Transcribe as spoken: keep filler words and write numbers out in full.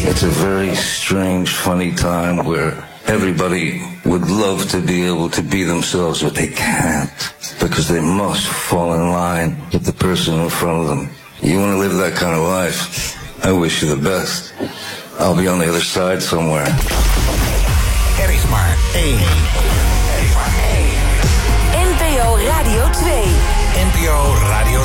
It's a very strange, funny time where everybody would love to be able to be themselves, but they can't because they must fall in line with the person in front of them. You want to live that kind of life? I wish you the best. I'll be on the other side somewhere. Er is maar één. Er is maar één. N P O Radio twee. N P O Radio